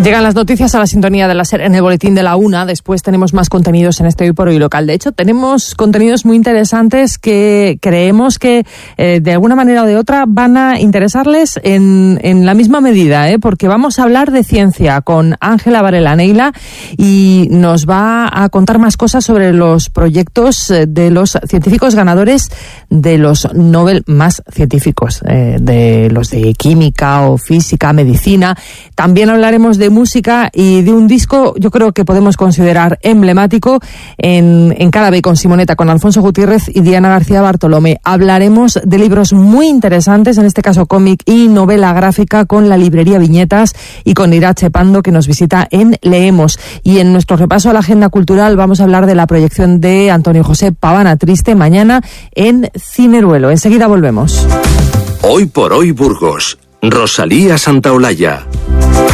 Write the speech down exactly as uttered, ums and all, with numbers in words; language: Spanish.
Llegan las noticias a la sintonía de la SER en el boletín de la una. Después tenemos más contenidos en este Hoy por Hoy local. De hecho, tenemos contenidos muy interesantes que creemos que eh, de alguna manera o de otra van a interesarles en, en la misma medida, ¿eh? Porque vamos a hablar de ciencia con Ángela Varela Neila y nos va a contar más cosas sobre los proyectos de los científicos ganadores de los Nobel más científicos, eh, de los de química o física, medicina. También hablaremos de de música y de un disco yo creo que podemos considerar emblemático en, en Cara B con Simonetta, con Alfonso Gutiérrez y Diana García Bartolomé. Hablaremos de libros muy interesantes, en este caso cómic y novela gráfica, con la librería Viñetas y con Irache Pando, que nos visita en Leemos. Y en nuestro repaso a la agenda cultural vamos a hablar de la proyección de Antonio José Pavana Triste mañana en Cineruelo. Enseguida volvemos. Hoy por Hoy Burgos. Rosalía Santaolalla.